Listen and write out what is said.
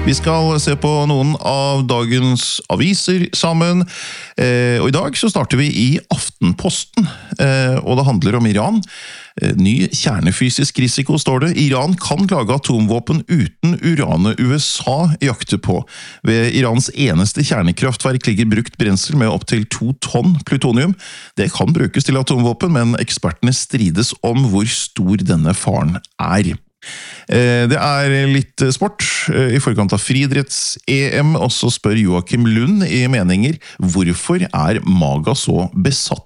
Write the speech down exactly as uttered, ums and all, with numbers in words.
Vi skal se på noen av dagens aviser sammen, eh, og i dag så starter vi i Aftenposten, eh, og det handler om Iran. Eh, ny kjernefysisk risiko, står det. Iran kan lage atomvåpen uten uranet U S A jakter på. Ved Irans eneste kjernekraftverk ligger brukt brensel med opp til to tonn plutonium. Det kan brukes til atomvåpen, men ekspertene strides om hvor stor denne faren er. Det er litt sport i forkant av friidretts-E M, og så spør Joakim Lund i meninger hvorfor er Maga så besatt